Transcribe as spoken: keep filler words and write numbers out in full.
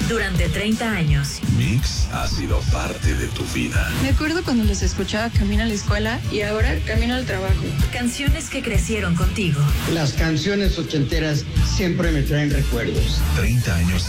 Durante treinta años. Mix ha sido parte de tu vida. Me acuerdo cuando los escuchaba camino a la escuela y ahora camino al trabajo. Canciones que crecieron contigo. Las canciones ochenteras siempre me traen recuerdos. treinta años